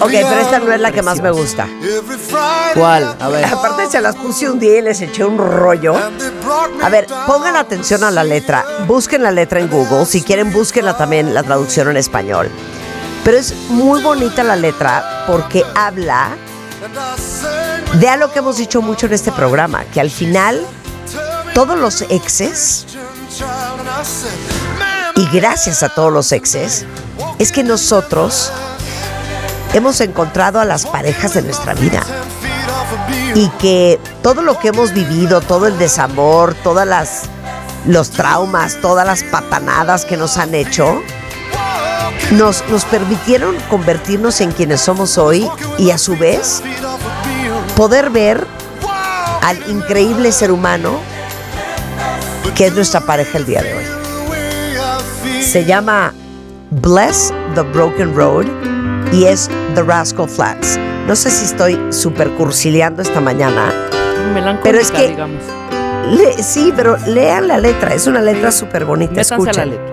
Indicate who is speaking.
Speaker 1: Ok, pero esta no es la que más me gusta.
Speaker 2: ¿Cuál? A ver.
Speaker 1: Aparte se las puse un día y les eché un rollo. A ver, pongan atención a la letra. Busquen la letra en Google. Si quieren, búsquenla también, la traducción en español. Pero es muy bonita la letra porque habla de algo que hemos dicho mucho en este programa, que al final todos los exes, y gracias a todos los exes, es que nosotros hemos encontrado a las parejas de nuestra vida. Y que todo lo que hemos vivido, todo el desamor, los traumas, todas las patanadas que nos han hecho, nos permitieron convertirnos en quienes somos hoy y a su vez poder ver al increíble ser humano que es nuestra pareja el día de hoy. Se llama Bless the Broken Road y es The Rascal Flatts. No sé si estoy súper cursileando esta mañana, pero es que
Speaker 2: digamos.
Speaker 1: sí, pero lean la letra, es una letra súper bonita.
Speaker 2: Métanse a la
Speaker 1: Escuchen.
Speaker 2: letra.